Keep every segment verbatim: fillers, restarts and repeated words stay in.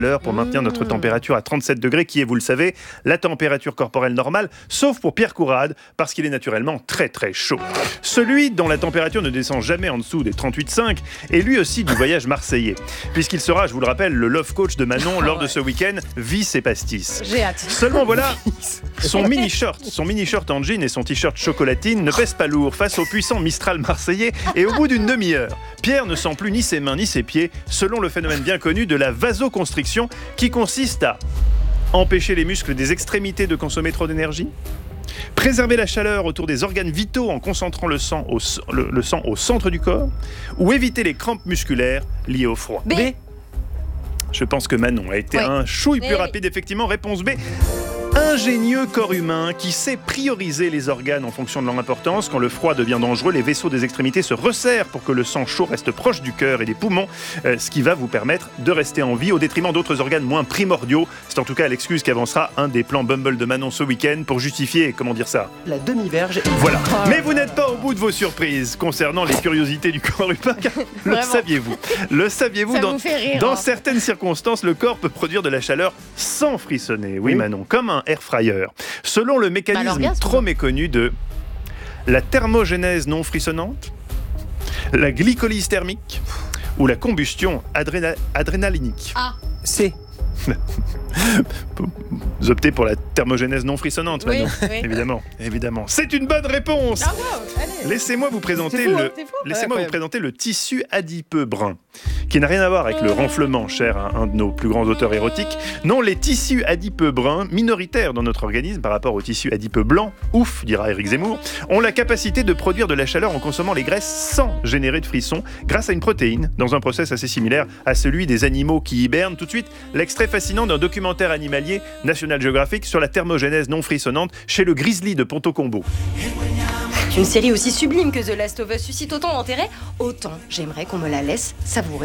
pour maintenir notre température à trente-sept degrés, qui est, vous le savez, la température corporelle normale, sauf pour Pierre Courade, parce qu'il est naturellement très très chaud. Celui dont la température ne descend jamais en dessous des trente-huit virgule cinq est lui aussi du voyage marseillais, puisqu'il sera, je vous le rappelle, le love coach de Manon lors de ce week-end, Vis et Pastis. J'ai hâte. Seulement voilà, son mini-shirt, son mini-shirt en jean et son t-shirt chocolatine ne pèsent pas lourd face au puissant Mistral marseillais, et au bout d'une demi-heure, Pierre ne sent plus ni ses mains ni ses pieds, selon le phénomène bien connu de la vasoconstriction, qui consiste à empêcher les muscles des extrémités de consommer trop d'énergie, préserver la chaleur autour des organes vitaux en concentrant le sang au, le, le sang au centre du corps, ou éviter les crampes musculaires liées au froid. B. Je pense que Manon a été ouais. un chouille plus Mais rapide, effectivement. Réponse B. Ingénieux corps humain qui sait prioriser les organes en fonction de leur importance. Quand le froid devient dangereux, les vaisseaux des extrémités se resserrent pour que le sang chaud reste proche du cœur et des poumons, euh, ce qui va vous permettre de rester en vie au détriment d'autres organes moins primordiaux. C'est en tout cas l'excuse qu'avancera un des plans Bumble de Manon ce week-end pour justifier, comment dire ça, la demi-verge. Voilà. Mais vous n'êtes pas au bout de vos surprises concernant les curiosités du corps humain, car le saviez-vous Le saviez-vous Ça dans, vous fait rire, dans hein. certaines circonstances, le corps peut produire de la chaleur sans frissonner. Oui, Oui. Manon, comme un air fryer. Selon le mécanisme l'orgasme, trop quoi. méconnu de la thermogénèse non frissonnante, la glycolyse thermique ou la combustion adréna- adrénalinique. Ah. C. Vous optez pour la thermogénèse non frissonnante, Oui, Manon. oui. Évidemment, évidemment. C'est une bonne réponse. Ah wow, allez. Laissez-moi vous présenter C'est fou, le hein, c'est fou. laissez-moi Ouais, vous présenter le tissu adipeux brun, qui n'a rien à voir avec le renflement cher à un de nos plus grands auteurs érotiques. Non, les tissus adipeux bruns, minoritaires dans notre organisme par rapport aux tissus adipeux blancs, ouf, dira Éric Zemmour, ont la capacité de produire de la chaleur en consommant les graisses sans générer de frissons, grâce à une protéine, dans un process assez similaire à celui des animaux qui hibernent. Tout de suite, l'extrait fascinant d'un documentaire animalier National Geographic sur la thermogénèse non frissonnante chez le grizzly de Ponto Combo. Une série aussi sublime que The Last of Us suscite autant d'intérêt, autant j'aimerais qu'on me la laisse savourer.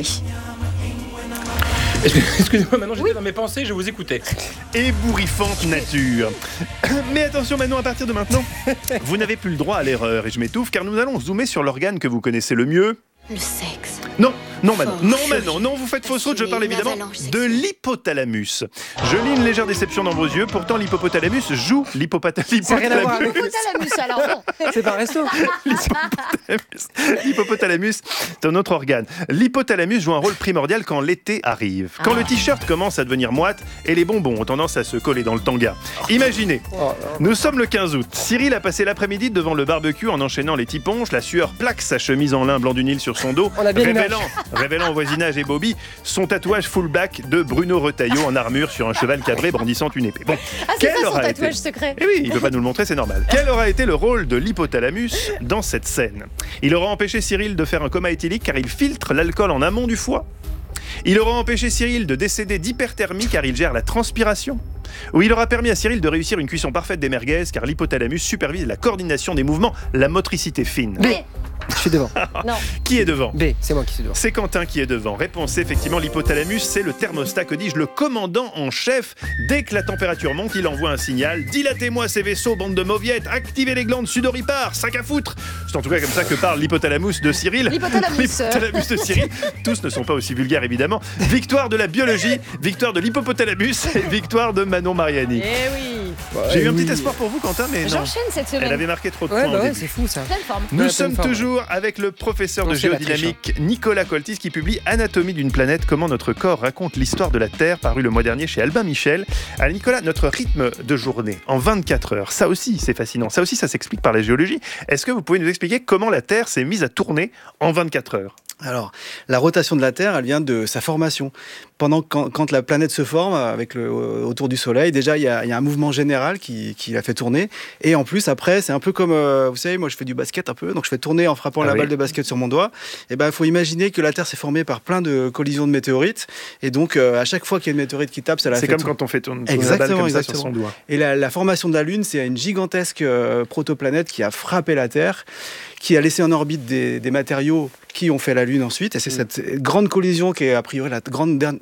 Excusez-moi, maintenant j'étais Oui. dans mes pensées, je vous écoutais. Ébouriffante nature. Mais attention Manon, à partir de maintenant, vous n'avez plus le droit à l'erreur, et je m'étouffe car nous allons zoomer sur l'organe que vous connaissez le mieux. Le sexe. Non, non Manon, Oh, non joli. Manon, non, vous faites fausse route, je parle Une évidemment avalanche de l'hypothalamus. Je lis une légère déception dans vos yeux, pourtant l'hypopothalamus joue l'hypopata- Ça n'a rien à voir l'hypothalamus. avec Hypothalamus, alors bon. C'est pas un resto. L'hypothalamus. L'hypothalamus, c'est un autre organe. L'hypothalamus joue un rôle primordial quand l'été arrive. Quand Ah. le t-shirt commence à devenir moite et les bonbons ont tendance à se coller dans le tanga. Imaginez, Oh, nous sommes le quinze août. Cyril a passé l'après-midi devant le barbecue en enchaînant les tiponches. La sueur plaque sa chemise en lin blanc du Nil sur son dos, On a bien l'image. révélant, révélant au voisinage et Bobby son tatouage full back de Bruno Retailleau en armure sur un cheval cabré brandissant une épée. Bon, Ah, c'est quel ça son aura tatouage été secret. Eh oui, il ne peut pas nous le montrer, c'est normal. Quel aura été le rôle de l'hypothalamus dans cette scène? Il aura empêché Cyril de faire un coma éthylique car il filtre l'alcool en amont du foie. Il aura empêché Cyril de décéder d'hyperthermie car il gère la transpiration. Ou il aura permis à Cyril de réussir une cuisson parfaite des merguez car l'hypothalamus supervise la coordination des mouvements, la motricité fine. B. Je suis devant. Non. Qui est devant? B, c'est moi qui suis devant. C'est Quentin qui est devant. Réponse, effectivement, l'hypothalamus, c'est le thermostat, que dis-je, le commandant en chef. Dès que la température monte, il envoie un signal. Dilatez-moi ces vaisseaux, bande de mauviettes, activez les glandes sudoripares, sac à foutre. C'est en tout cas comme ça que parle l'hypothalamus de Cyril. L'hypothalamus. L'hypothalamus de Cyril. Tous ne sont pas aussi vulgaires, évidemment. Victoire de la biologie, victoire de l'hypothalamus et victoire de Manon Mariani. Eh oui. J'ai eu un oui. petit espoir pour vous, Quentin, mais non. J'enchaîne cette Elle semaine. avait marqué trop de Ouais, points bah au ouais, début. c'est fou ça. Pleine forme. Nous Ouais, sommes pleine forme. toujours avec le professeur de Non, c'est la géodynamique Nicolas Coltis qui publie Anatomie d'une planète, comment notre corps raconte l'histoire de la Terre, paru le mois dernier chez Albin Michel. Alors Nicolas, notre rythme de journée en vingt-quatre heures, ça aussi c'est fascinant, ça aussi ça s'explique par la géologie. Est-ce que vous pouvez nous expliquer comment la Terre s'est mise à tourner en vingt-quatre heures? Alors, la rotation de la Terre, elle vient de sa formation. Pendant quand, quand la planète se forme avec le, autour du Soleil, déjà il y a, il y a un mouvement général qui, qui la fait tourner. Et en plus, après, c'est un peu comme, euh, vous savez, moi je fais du basket un peu, donc je fais tourner en frappant Ah la oui. balle de basket sur mon doigt. Et ben, il faut imaginer que la Terre s'est formée par plein de collisions de météorites. Et donc, euh, à chaque fois qu'il y a une météorite qui tape, ça la C'est fait comme tourner. quand on fait tourner la balle Exactement, comme ça sur exactement. son doigt. Et la, la formation de la Lune, c'est une gigantesque euh, protoplanète qui a frappé la Terre, qui a laissé en orbite des, des matériaux qui ont fait la Lune ensuite. Et c'est cette grande collision qui est a priori la grande der-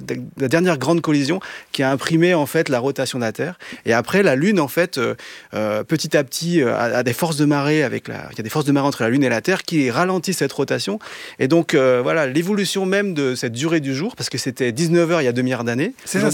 la dernière grande collision qui a imprimé en fait la rotation de la Terre. Et après, la Lune, en fait, euh, euh, petit à petit, euh, a, a des forces de marée avec la, il y a des forces de marée entre la Lune et la Terre qui ralentissent cette rotation. Et donc, euh, voilà, l'évolution même de cette durée du jour, parce que c'était dix-neuf heures il y a deux milliards d'années. C'est ça,